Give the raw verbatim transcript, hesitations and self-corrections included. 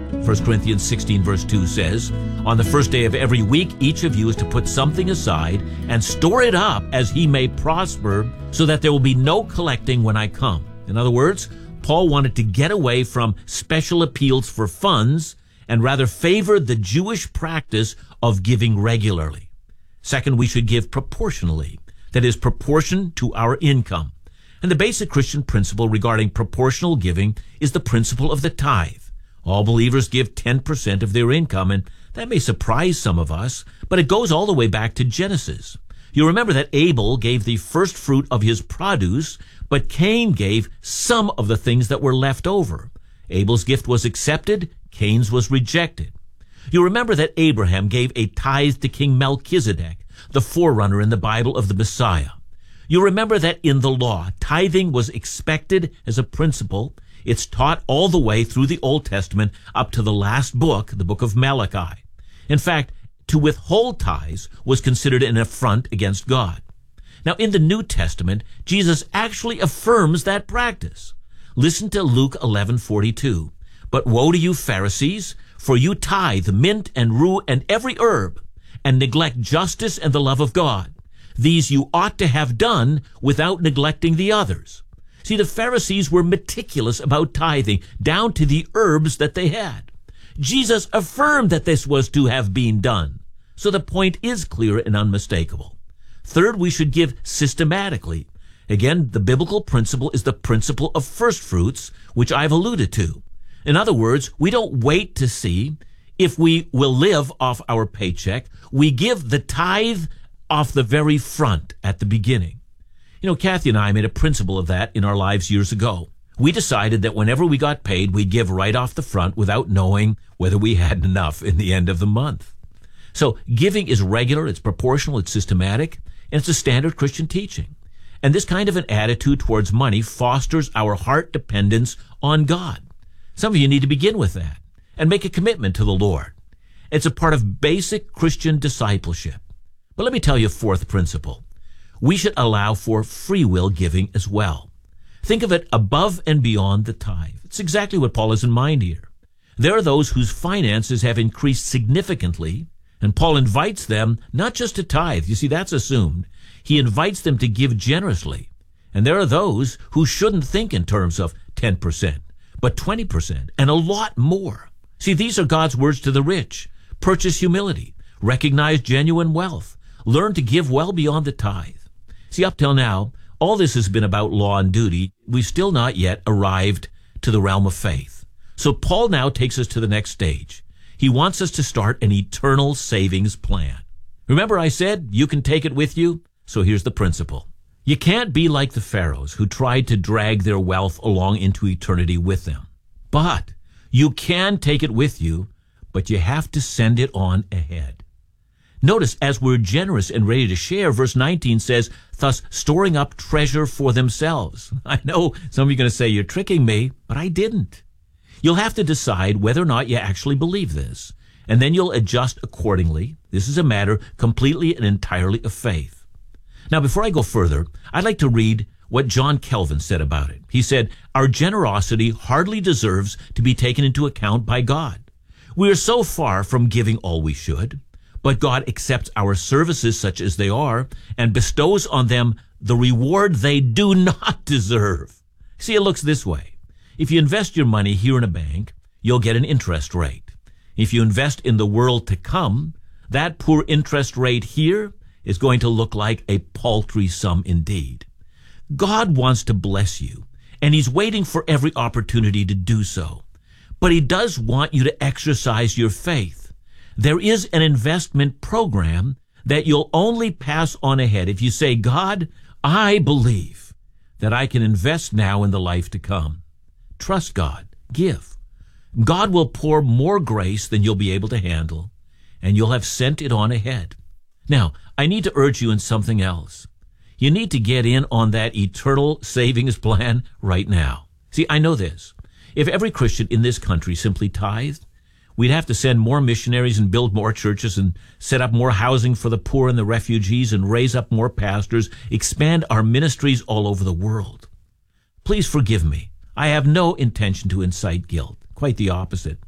First Corinthians sixteen verse two says, "On the first day of every week, each of you is to put something aside and store it up as he may prosper, so that there will be no collecting when I come." In other words, Paul wanted to get away from special appeals for funds and rather favored the Jewish practice of giving regularly. Second, we should give proportionally, that is, proportion to our income. And the basic Christian principle regarding proportional giving is the principle of the tithe. All believers give ten percent of their income, and that may surprise some of us, but it goes all the way back to Genesis. You remember that Abel gave the first fruit of his produce, but Cain gave some of the things that were left over. Abel's gift was accepted, Cain's was rejected. You remember that Abraham gave a tithe to King Melchizedek, the forerunner in the Bible of the Messiah. You remember that in the law, tithing was expected as a principle. It's taught all the way through the Old Testament up to the last book, the book of Malachi. In fact, to withhold tithes was considered an affront against God. Now, in the New Testament, Jesus actually affirms that practice. Listen to Luke eleven forty-two. "But woe to you, Pharisees, for you tithe mint and rue and every herb, and neglect justice and the love of God. These you ought to have done without neglecting the others." See, the Pharisees were meticulous about tithing, down to the herbs that they had. Jesus affirmed that this was to have been done. So the point is clear and unmistakable. Third, we should give systematically. Again, the biblical principle is the principle of first fruits, which I've alluded to. In other words, we don't wait to see if we will live off our paycheck. We give the tithe off the very front at the beginning. You know, Kathy and I made a principle of that in our lives years ago. We decided that whenever we got paid, we'd give right off the front without knowing whether we had enough in the end of the month. So giving is regular, it's proportional, it's systematic, and it's a standard Christian teaching. And this kind of an attitude towards money fosters our heart dependence on God. Some of you need to begin with that and make a commitment to the Lord. It's a part of basic Christian discipleship. But let me tell you a fourth principle. We should allow for free will giving as well. Think of it above and beyond the tithe. It's exactly what Paul has in mind here. There are those whose finances have increased significantly, and Paul invites them not just to tithe. You see, that's assumed. He invites them to give generously. And there are those who shouldn't think in terms of ten percent, but twenty percent, and a lot more. See, these are God's words to the rich. Purchase humility. Recognize genuine wealth. Learn to give well beyond the tithe. See, up till now, all this has been about law and duty. We've still not yet arrived to the realm of faith. So Paul now takes us to the next stage. He wants us to start an eternal savings plan. Remember I said you can take it with you? So here's the principle. You can't be like the pharaohs who tried to drag their wealth along into eternity with them. But you can take it with you, but you have to send it on ahead. Notice, as we're generous and ready to share, verse nineteen says, thus storing up treasure for themselves. I know some of you are going to say, you're tricking me, but I didn't. You'll have to decide whether or not you actually believe this, and then you'll adjust accordingly. This is a matter completely and entirely of faith. Now, before I go further, I'd like to read what John Calvin said about it. He said, our generosity hardly deserves to be taken into account by God. We are so far from giving all we should, but God accepts our services such as they are and bestows on them the reward they do not deserve. See, it looks this way. If you invest your money here in a bank, you'll get an interest rate. If you invest in the world to come, that poor interest rate here is going to look like a paltry sum indeed. God wants to bless you, and he's waiting for every opportunity to do so. But he does want you to exercise your faith. There is an investment program that you'll only pass on ahead if you say, God, I believe that I can invest now in the life to come. Trust God. Give. God will pour more grace than you'll be able to handle, and you'll have sent it on ahead. Now, I need to urge you in something else. You need to get in on that eternal savings plan right now. See, I know this. If every Christian in this country simply tithed, we'd have to send more missionaries and build more churches and set up more housing for the poor and the refugees and raise up more pastors, expand our ministries all over the world. Please forgive me. I have no intention to incite guilt. Quite the opposite.